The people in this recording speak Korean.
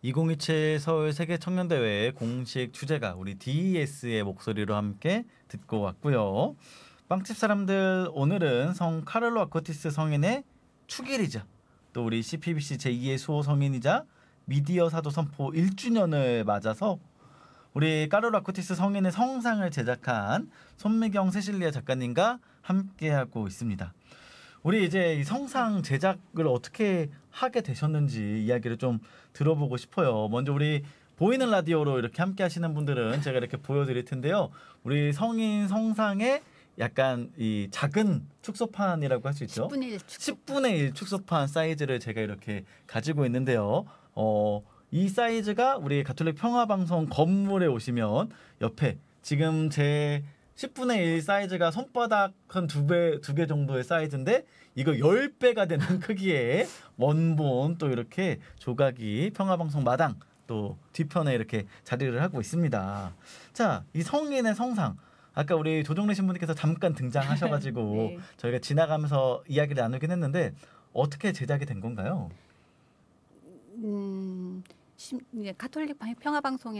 2027 서울 세계 청년대회 공식 주제가 우리 DES의 목소리로 함께 듣고 왔고요. 빵집 사람들 오늘은 성 카를로 아쿠티스 성인의 축일이자 또 우리 CPBC 제2의 수호 성인이자 미디어 사도 선포 1주년을 맞아서 우리 카를로 아쿠티스 성인의 성상을 제작한 손미경 세실리아 작가님과 함께하고 있습니다. 우리 이제 이 성상 제작을 어떻게 하게 되셨는지 이야기를 좀 들어보고 싶어요. 먼저 우리 보이는 라디오로 이렇게 함께 하시는 분들은 제가 이렇게 보여드릴 텐데요. 우리 성인 성상에 약간 이 작은 축소판이라고 할 수 있죠. 10분의 1 10분의 1 축소판 사이즈를 제가 이렇게 가지고 있는데요. 이 사이즈가 우리 가톨릭 평화방송 건물에 오시면 옆에 지금 제 10분의 1 사이즈가 손바닥 한 두 개 정도의 사이즈인데 이거 10배가 되는 크기의 원본 또 이렇게 조각이 평화방송 마당 또 뒤편에 이렇게 자리를 하고 있습니다. 자, 이 성인의 성상 아까 우리 조정래 신부님께서 잠깐 등장하셔가지고 네. 저희가 지나가면서 이야기를 나누긴 했는데 어떻게 제작이 된 건가요? 가톨릭 평화방송에